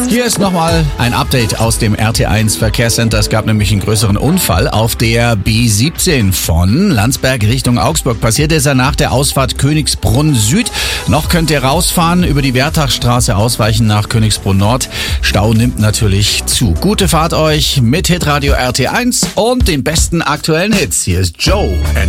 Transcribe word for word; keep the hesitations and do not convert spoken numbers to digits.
Hier ist nochmal ein Update aus dem R T eins Verkehrscenter. Es gab nämlich einen größeren Unfall auf der B siebzehn von Landsberg Richtung Augsburg. Passiert ist er nach der Ausfahrt Königsbrunn Süd. Noch könnt ihr rausfahren, über die Wertachstraße ausweichen nach Königsbrunn Nord. Stau nimmt natürlich zu. Gute Fahrt euch mit Hitradio R T eins und den besten aktuellen Hits. Hier ist Joe.